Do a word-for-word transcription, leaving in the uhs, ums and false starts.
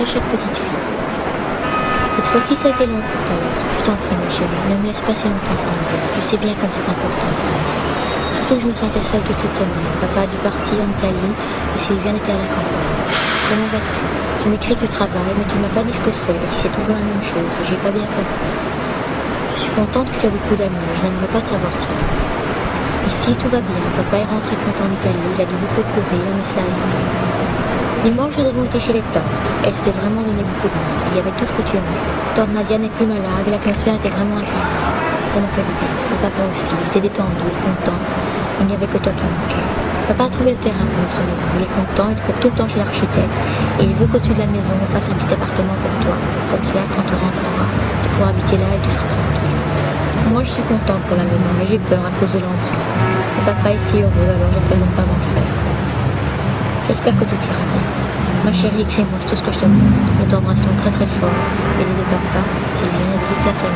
après chaque petite fille. Cette fois-ci, ça a été long pour ta lettre. Je t'en prie, ma chérie, ne me laisse pas si longtemps sans nouvelles. Tu sais bien comme c'est important. Surtout que je me sentais seule toute cette semaine. Papa a dû partir en Italie et Sylviane était à la campagne. Comment vas-tu? Tu m'écris que tu travailles, mais tu ne m'as pas dit ce que c'est, et si c'est toujours la même chose. J'ai pas bien compris. Je suis contente que tu as beaucoup d'amis, je n'aimerais pas te savoir seule. Ici, tout va bien. Papa est rentré content en Italie, il a dû beaucoup courir, mais ça a été. Dimanche, nous avons été chez les tantes. Elles s'étaient vraiment donné beaucoup de monde. Il y avait tout ce que tu aimais. Tante Nadia n'est plus malade et l'atmosphère était vraiment agréable. Ça m'a fait du bien. Et papa aussi, il était détendu et content. Il n'y avait que toi qui manquais. Papa a trouvé le terrain pour notre maison. Il est content, il court tout le temps chez l'architecte. Et il veut qu'au-dessus de la maison, on fasse un petit appartement pour toi. Comme ça, quand tu rentreras, tu pourras habiter là et tu seras tranquille. Moi, je suis contente pour la maison, mais j'ai peur à cause de l'emprunt. Et papa est si heureux, alors j'essaie de ne pas m'en faire. J'espère que tout ira bien. Ma chérie, écris-moi, c'est tout ce que je te demande. Nous t'embrassons très très fort. Bisous de papa, Sylviane et de toute la famille.